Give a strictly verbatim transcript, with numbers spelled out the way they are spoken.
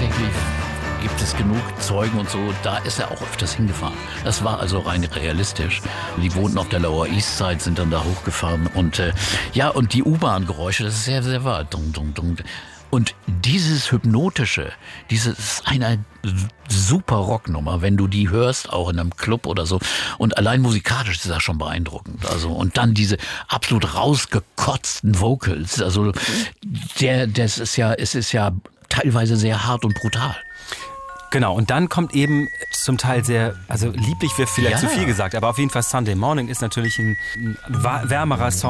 tatsächlich gibt es genug Zeugen und so, da ist er auch öfters hingefahren. Das war also rein realistisch. Die wohnten auf der Lower East Side, sind dann da hochgefahren und äh, ja, und die U-Bahn-Geräusche, das ist sehr, sehr wahr. Dung, dung, dung. Und dieses Hypnotische, dieses ist eine super Rocknummer, wenn du die hörst, auch in einem Club oder so. Und allein musikalisch ist das schon beeindruckend. Also, und dann diese absolut rausgekotzten Vocals. Also, der, das ist ja, es ist ja teilweise sehr hart und brutal. Genau, und dann kommt eben zum Teil sehr, also lieblich wäre vielleicht ja. zu viel gesagt, aber auf jeden Fall Sunday Morning ist natürlich ein, ein wärmerer Song.